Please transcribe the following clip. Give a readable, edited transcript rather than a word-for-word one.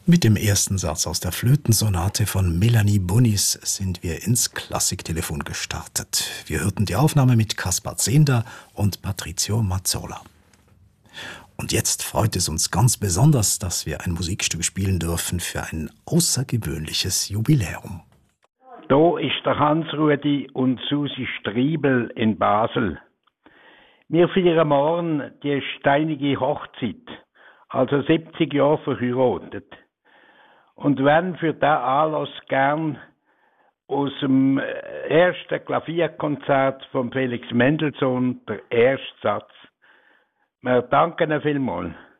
Mit dem ersten Satz aus der Flötensonate von Melanie Bunnis sind wir ins Klassiktelefon gestartet. Wir hörten die Aufnahme mit Kaspar Zehnder und Patrizio Mazzola. Und jetzt freut es uns ganz besonders, dass wir ein Musikstück spielen dürfen für ein außergewöhnliches Jubiläum. Da ist der Hans-Rudi und Susi Striebel in Basel. Wir feiern morgen die steinige Hochzeit, also 70 Jahre verheiratet. Und wenn für den Anlass gern aus dem ersten Klavierkonzert von Felix Mendelssohn der erste Satz. Wir danken Ihnen vielmals.